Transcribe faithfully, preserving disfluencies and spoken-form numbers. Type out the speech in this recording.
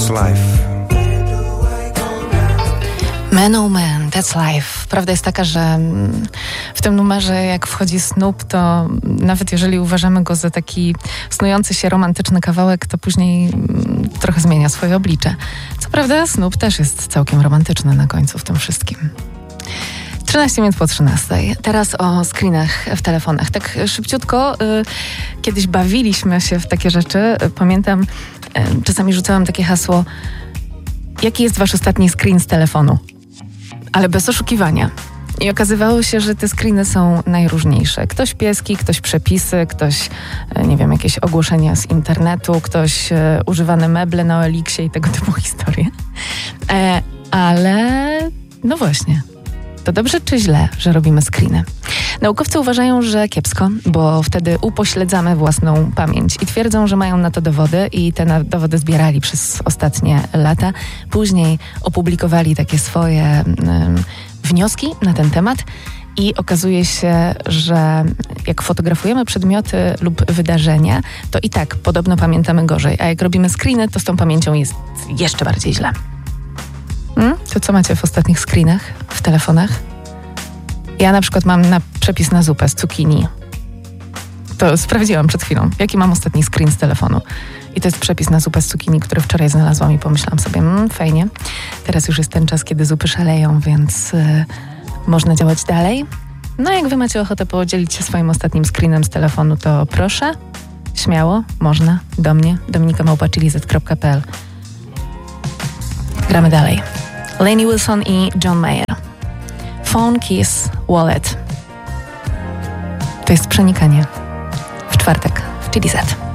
that's life. Man oh man, that's life. Prawda jest taka, że w tym numerze jak wchodzi Snoop, to nawet jeżeli uważamy go za taki snujący się romantyczny kawałek, to później trochę zmienia swoje oblicze. Co prawda Snoop też jest całkiem romantyczny na końcu w tym wszystkim. trzynaście minut po trzynastej. Teraz o screenach w telefonach. Tak szybciutko, y, kiedyś bawiliśmy się w takie rzeczy. Pamiętam, y, czasami rzucałam takie hasło: jaki jest wasz ostatni screen z telefonu? Ale bez oszukiwania. I okazywało się, że te screeny są najróżniejsze. Ktoś pieski, ktoś przepisy, ktoś, nie wiem, jakieś ogłoszenia z internetu, ktoś e, używane meble na O L X ie i tego typu historie. E, ale no właśnie, to dobrze czy źle, że robimy screeny? Naukowcy uważają, że kiepsko, bo wtedy upośledzamy własną pamięć i twierdzą, że mają na to dowody i te na- dowody zbierali przez ostatnie lata. Później opublikowali takie swoje um, wnioski na ten temat i okazuje się, że jak fotografujemy przedmioty lub wydarzenia, to i tak podobno pamiętamy gorzej, a jak robimy screeny, to z tą pamięcią jest jeszcze bardziej źle. Hmm? To co macie w ostatnich screenach w telefonach? Ja na przykład mam na przepis na zupę z cukinii. To sprawdziłam przed chwilą, jaki mam ostatni screen z telefonu. I to jest przepis na zupę z cukinii, który wczoraj znalazłam i pomyślałam sobie, mmm, fajnie. Teraz już jest ten czas, kiedy zupy szaleją, więc yy, można działać dalej. No jak wy macie ochotę podzielić się swoim ostatnim screenem z telefonu, to proszę, śmiało, można, do mnie, dominika małpa chilizet kropka p l. Gramy dalej. Lainey Wilson i John Mayer. Phone, Keys, Wallet. To jest Przenikanie. W czwartek w Chilizet.